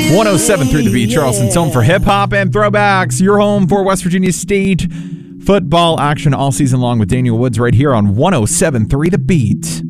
107.3 The Beat, Charleston's home for hip-hop and throwbacks. Your home for West Virginia State football action all season long with Daniel Woods right here on 107.3 The Beat.